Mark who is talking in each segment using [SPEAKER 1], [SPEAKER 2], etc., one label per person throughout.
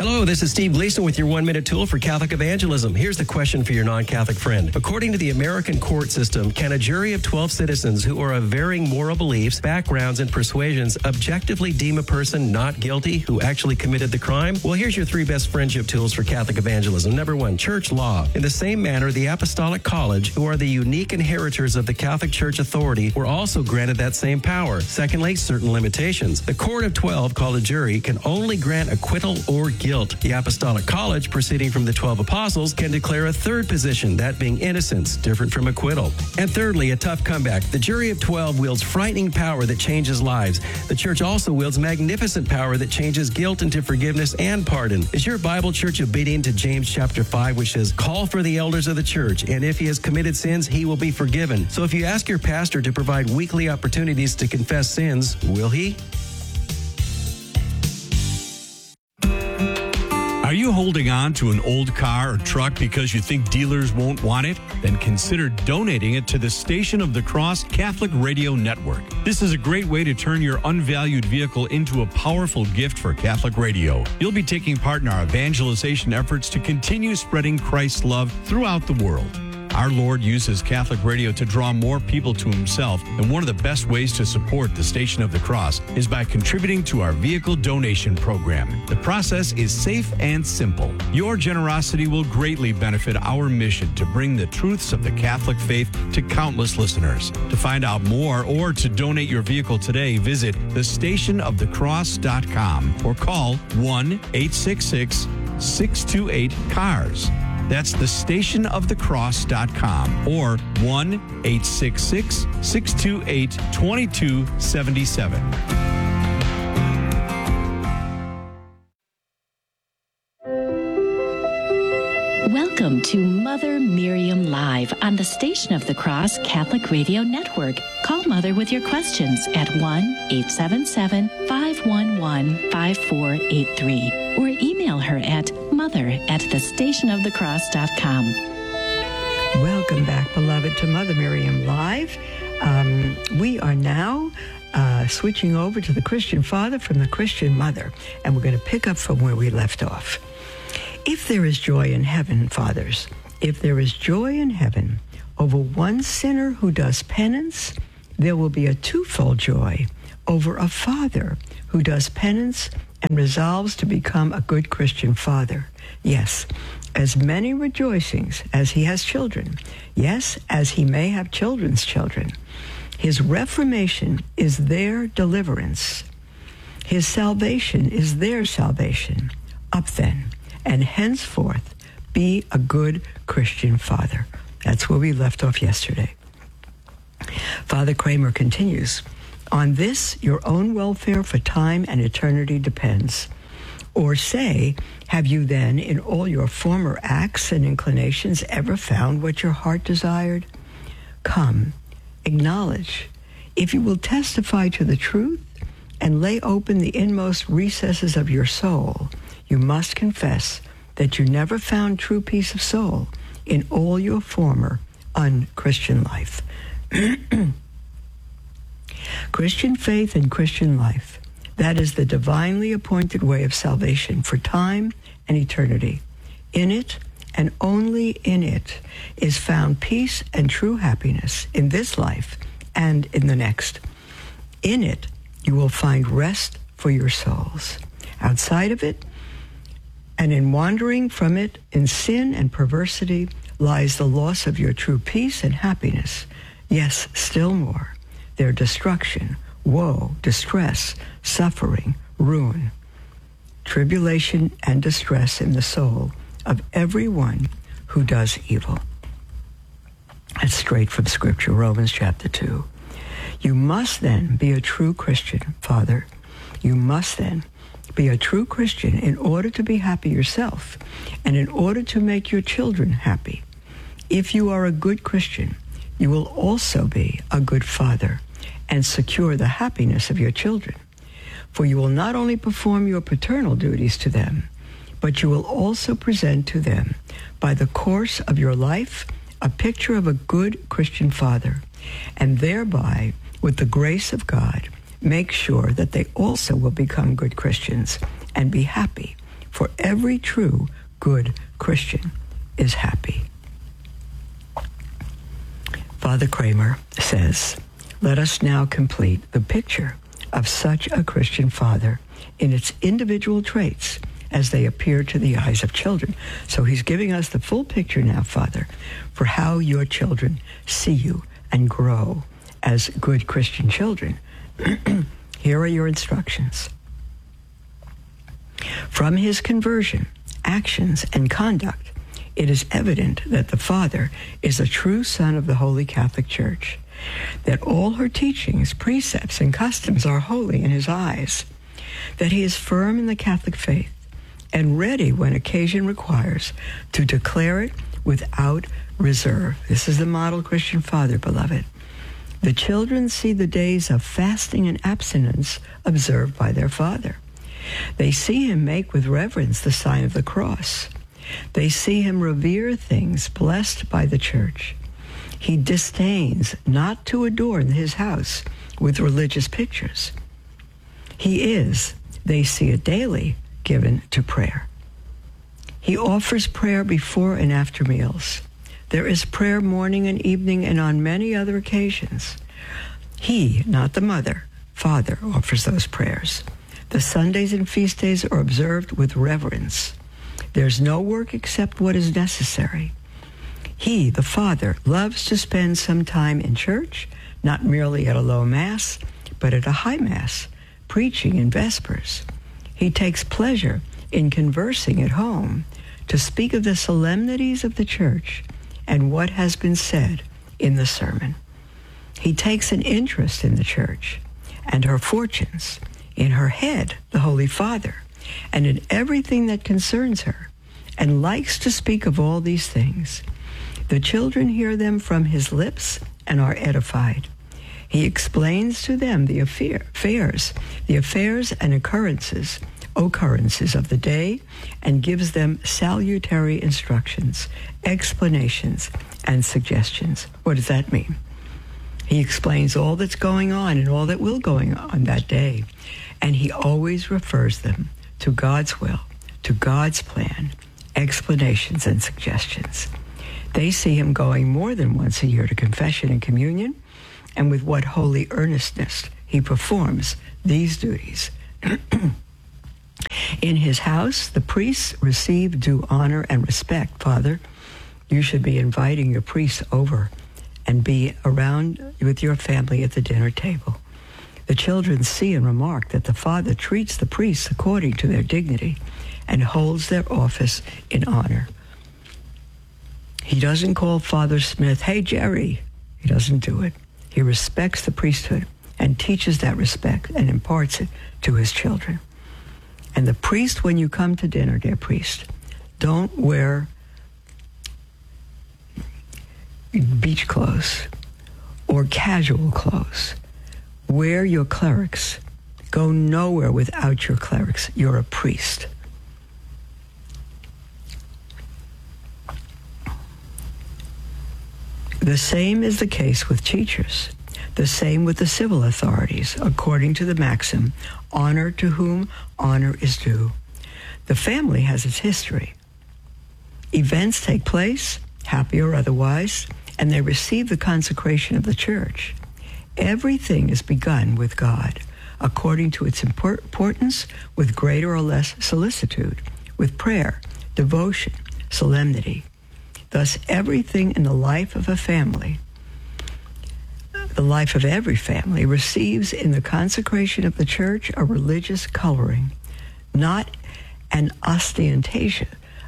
[SPEAKER 1] Hello, this is Steve Gleason with your 1-minute tool for Catholic evangelism. Here's the question for your non-Catholic friend. According to the American court system, can a jury of 12 citizens who are of varying moral beliefs, backgrounds, and persuasions objectively deem a person not guilty who actually committed the crime? Well, here's your 3 best friendship tools for Catholic evangelism. Number 1, church law. In the same manner, the Apostolic College, who are the unique inheritors of the Catholic Church authority, were also granted that same power. Secondly, certain limitations. The court of 12, called a jury, can only grant acquittal or guilt. The Apostolic College, proceeding from the 12 apostles, can declare a third position, that being innocence, different from acquittal. And thirdly, a tough comeback. The jury of 12 wields frightening power that changes lives. The church also wields magnificent power that changes guilt into forgiveness and pardon. Is your Bible church obedient to James chapter 5, which says, call for the elders of the church, and if he has committed sins, he will be forgiven. So if you ask your pastor to provide weekly opportunities to confess sins, will he?
[SPEAKER 2] Are you holding on to an old car or truck because you think dealers won't want it? Then consider donating it to the Station of the Cross Catholic Radio Network. This is a great way to turn your unvalued vehicle into a powerful gift for Catholic radio. You'll be taking part in our evangelization efforts to continue spreading Christ's love throughout the world. Our Lord uses Catholic radio to draw more people to himself, and one of the best ways to support the Station of the Cross is by contributing to our vehicle donation program. The process is safe and simple. Your generosity will greatly benefit our mission to bring the truths of the Catholic faith to countless listeners. To find out more or to donate your vehicle today, visit thestationofthecross.com or call 1-866-628-CARS. That's thestationofthecross.com or 1-866-628-2277.
[SPEAKER 3] Welcome to Mother Miriam Live on the Station of the Cross Catholic Radio Network. Call Mother with your questions at 1-877-511-5483 or email her at mother@thestationofthecross.com.
[SPEAKER 4] Welcome back, beloved, to Mother Miriam Live. We are now switching over to the Christian Father from the Christian Mother, and we're going to pick up from where we left off. If there is joy in heaven, fathers, if there is joy in heaven over one sinner who does penance, there will be a twofold joy over a father who does penance and resolves to become a good Christian father. Yes, as many rejoicings as he has children. Yes, as he may have children's children. His reformation is their deliverance. His salvation is their salvation. Up then, and henceforth be a good Christian father. That's where we left off yesterday. Father Kramer continues, on this your own welfare for time and eternity depends. Or say, have you then in all your former acts and inclinations ever found what your heart desired? Come, acknowledge. If you will testify to the truth and lay open the inmost recesses of your soul, you must confess that you never found true peace of soul in all your former unchristian life. Christian faith and Christian life, that is the divinely appointed way of salvation for time and eternity. In it, and only in it, is found peace and true happiness in this life and in the next. In it, you will find rest for your souls. Outside of it, and in wandering from it in sin and perversity, lies the loss of your true peace and happiness. Yes, still more, their destruction, woe, distress, suffering, ruin, tribulation, and distress in the soul of everyone who does evil. That's straight from Scripture, Romans chapter 2. You must then be a true Christian, Father. You must then be a true Christian in order to be happy yourself and in order to make your children happy. If you are a good Christian, you will also be a good father and secure the happiness of your children. For you will not only perform your paternal duties to them, but you will also present to them, by the course of your life, a picture of a good Christian father, and thereby, with the grace of God, make sure that they also will become good Christians and be happy for every true, good Christian is happy. Father Kramer says, let us now complete the picture of such a Christian father in its individual traits as they appear to the eyes of children. So he's giving us the full picture now, Father, for how your children see you and grow as good Christian children. Here are your instructions. From his conversion, actions, and conduct, it is evident that the Father is a true son of the Holy Catholic Church, that all her teachings, precepts, and customs are holy in his eyes, that he is firm in the Catholic faith and ready when occasion requires to declare it without reserve. This is the model Christian father, beloved. The children see the days of fasting and abstinence observed by their father. They see him make with reverence the sign of the cross. They see him revere things blessed by the church. He disdains not to adorn his house with religious pictures. He is, they see it daily, given to prayer. He offers prayer before and after meals. There is prayer morning and evening and on many other occasions. He, not the mother, Father, offers those prayers. The Sundays and feast days are observed with reverence. There's no work except what is necessary. He, the Father, loves to spend some time in church, not merely at a low Mass, but at a high Mass, preaching in Vespers. He takes pleasure in conversing at home to speak of the solemnities of the church and what has been said in the sermon. He takes an interest in the church and her fortunes, in her head, the Holy Father, and in everything that concerns her, and likes to speak of all these things. The children hear them from his lips and are edified. He explains to them the affairs and occurrences of the day, and gives them salutary instructions, explanations, and suggestions. What does that mean? He explains all that's going on and all that will going on that day, and he always refers them to God's will, to God's plan, explanations, and suggestions. They see him going more than once a year to confession and communion, and with what holy earnestness he performs these duties. In his house, the priests receive due honor and respect. Father, you should be inviting your priests over and be around with your family at the dinner table. The children see and remark that the Father treats the priests according to their dignity and holds their office in honor. He doesn't call Father Smith, "Hey, Jerry." He doesn't do it. He respects the priesthood and teaches that respect and imparts it to his children. And the priest, when you come to dinner, dear priest, don't wear beach clothes or casual clothes. Wear your clerics. Go nowhere without your clerics. You're a priest. The same is the case with teachers. The same with the civil authorities, according to the maxim, honor to whom honor is due. The family has its history. Events take place, happy or otherwise, and they receive the consecration of the church. Everything is begun with God, according to its importance, with greater or less solicitude, with prayer, devotion, solemnity. Thus, everything in the life of a family, the life of every family, receives in the consecration of the church a religious coloring, not an ostentatious,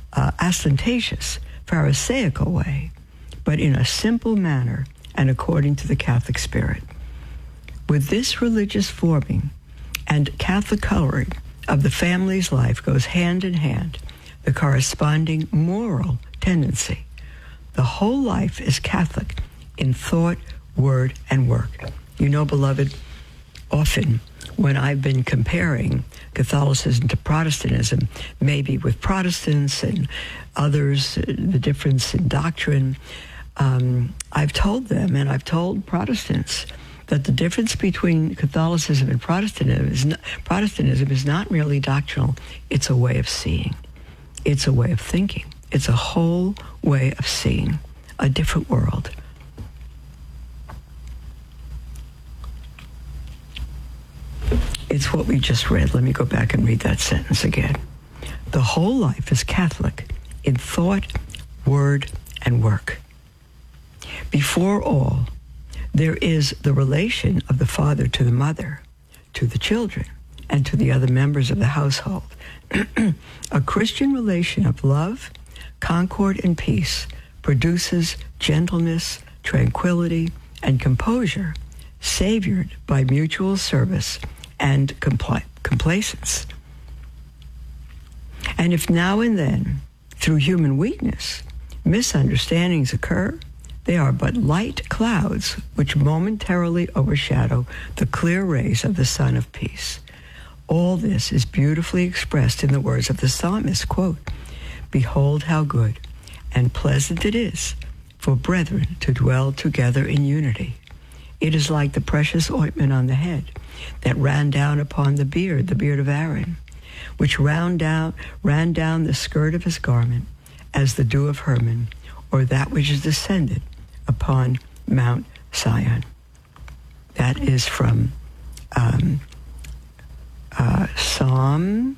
[SPEAKER 4] Pharisaical way, but in a simple manner and according to the Catholic spirit. With this religious forming and Catholic coloring of the family's life goes hand in hand the corresponding moral tendency. The whole life is Catholic in thought, word, and work. You know, beloved, often when I've been comparing Catholicism to Protestantism, maybe with Protestants and others, the difference in doctrine, I've told them, and I've told Protestants, that the difference between Catholicism and Protestantism is not merely doctrinal. It's a way of seeing. It's a way of thinking. It's a whole way of seeing a different world. It's what we just read. Let me go back and read that sentence again. The whole life is Catholic in thought, word, and work. Before all, there is the relation of the father to the mother, to the children, and to the other members of the household. A Christian relation of love, concord, and peace produces gentleness, tranquility, and composure, savoured by mutual service and complacence. And if now and then, through human weakness, misunderstandings occur, they are but light clouds which momentarily overshadow the clear rays of the sun of peace. All this is beautifully expressed in the words of the psalmist, quote, "Behold how good and pleasant it is for brethren to dwell together in unity. It is like the precious ointment on the head that ran down upon the beard of Aaron, which ran down the skirt of his garment as the dew of Hermon, or that which is descended upon Mount Zion." That is from Psalm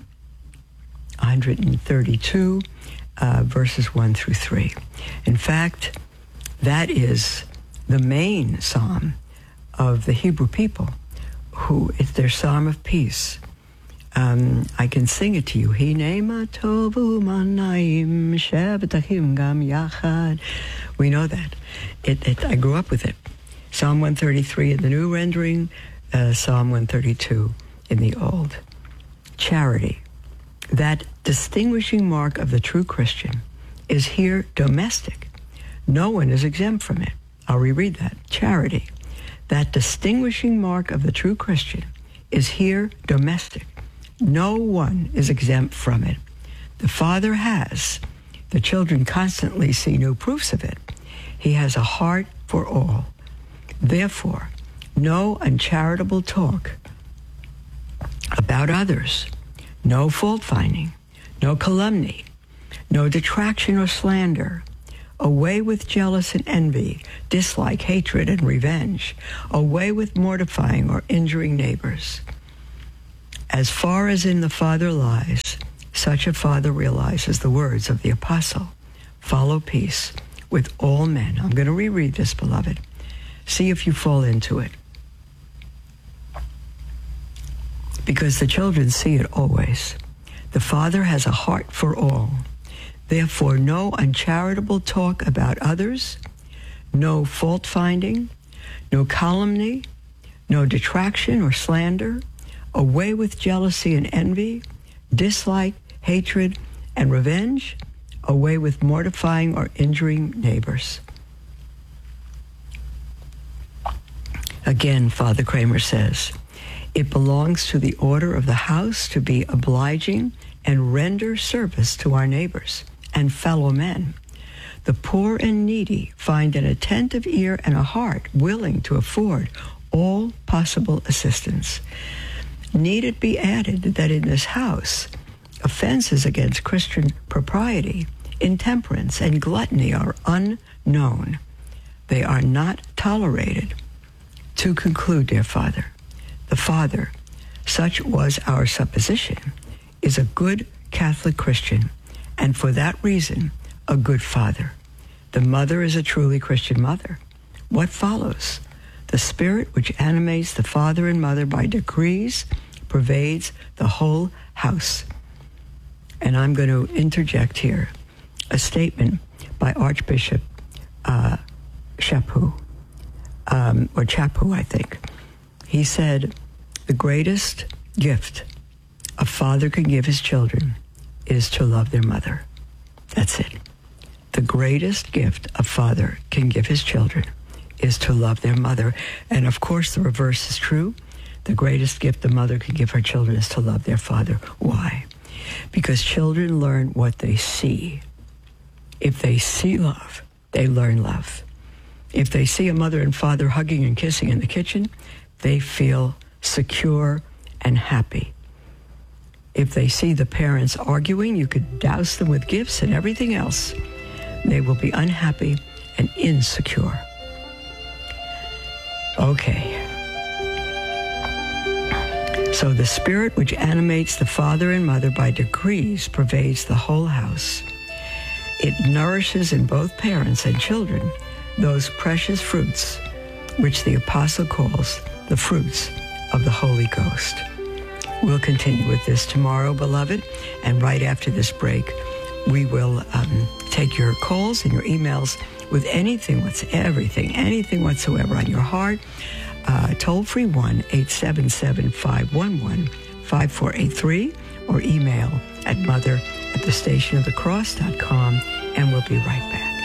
[SPEAKER 4] 132, verses 1 through 3. In fact, that is the main psalm of the Hebrew people, who it's their psalm of peace. I can sing it to you. Hinei tovu manaim shebetachim gam yachad. We know that. I grew up with it. Psalm 133 in the new rendering, Psalm 132 in the old. Charity, that distinguishing mark of the true Christian, is here domestic. No one is exempt from it. I'll reread that. Charity, that distinguishing mark of the true Christian, is here domestic. No one is exempt from it. The Father has. The children constantly see new proofs of it. He has a heart for all. Therefore, no uncharitable talk about others, no fault-finding, no calumny, no detraction or slander. Away with jealous and envy, dislike, hatred, and revenge. Away with mortifying or injuring neighbors. As far as in the Father lies, such a Father realizes the words of the Apostle. Follow peace with all men. I'm going to reread this, beloved. See if you fall into it. Because the children see it always. The Father has a heart for all. Therefore, no uncharitable talk about others, no fault-finding, no calumny, no detraction or slander. Away with jealousy and envy, dislike, hatred, and revenge. Away with mortifying or injuring neighbors. Again, Father Kramer says, it belongs to the order of the house to be obliging and render service to our neighbors and fellow men. The poor and needy find an attentive ear and a heart willing to afford all possible assistance. Need it be added that in this house, offenses against Christian propriety, intemperance, and gluttony are unknown. They are not tolerated. To conclude, dear Father, the Father, such was our supposition, is a good Catholic Christian, and for that reason, a good father. The mother is a truly Christian mother. What follows? The spirit which animates the father and mother by decrees pervades the whole house. And I'm going to interject here a statement by Archbishop Chaput, I think. He said, the greatest gift a father can give his children is to love their mother. That's it. The greatest gift a father can give his children is to love their mother. And of course, the reverse is true. The greatest gift a mother can give her children is to love their father. Why? Because children learn what they see. If they see love, they learn love. If they see a mother and father hugging and kissing in the kitchen, they feel secure and happy. If they see the parents arguing, you could douse them with gifts and everything else. They will be unhappy and insecure. Okay. So the spirit which animates the father and mother by degrees pervades the whole house. It nourishes in both parents and children those precious fruits which the apostle calls the fruits of the Holy Ghost. We'll continue with this tomorrow, beloved, and right after this break, we will take your calls and your emails with anything whatsoever on your heart. Toll-free 1-877-511-5483 or email at mother@thestationofthecross.com, and we'll be right back.